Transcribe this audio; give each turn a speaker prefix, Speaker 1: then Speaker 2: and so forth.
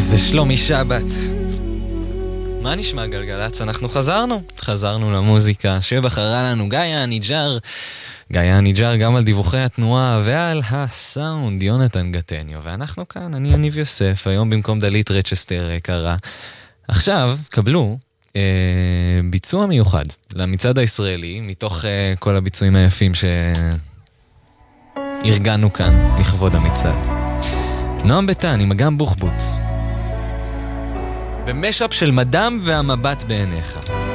Speaker 1: זה שלומי שבת. מה נשמע גלגלץ? אנחנו חזרנו למוזיקה שבחרה לנו גאיה ניג'ר גם על דיווחי התנועה ועל הסאונד יונתן גטניו, ואנחנו כאן, אני יניב יוסף, היום במקום דלית רצ'סטר קרה. עכשיו קבלו ביצוע מיוחד למצעד הישראלי מתוך כל הביצועים היפים שארגנו כאן לכבוד המצעד. נועם ביטן עם אגם בוחבוט במשאפ של מדם והמבט בעיניך.